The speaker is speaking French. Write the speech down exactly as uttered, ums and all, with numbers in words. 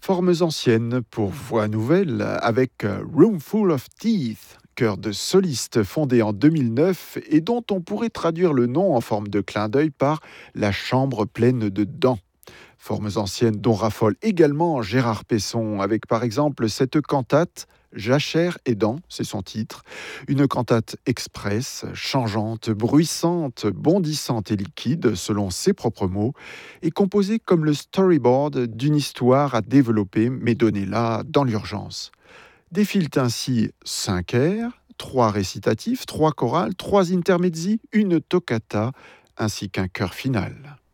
Formes anciennes pour voix nouvelle avec Room Full of Teeth, chœur de solistes fondé en deux mille neuf et dont on pourrait traduire le nom en forme de clin d'œil par la chambre pleine de dents. Formes anciennes dont raffole également Gérard Pesson avec par exemple cette cantate Jachère et dents, c'est son titre, une cantate express, changeante, bruissante, bondissante et liquide selon ses propres mots, et composée comme le storyboard d'une histoire à développer mais donnée là dans l'urgence. Défilent ainsi cinq airs, trois récitatifs, trois chorales, trois intermezzi, une toccata ainsi qu'un chœur final.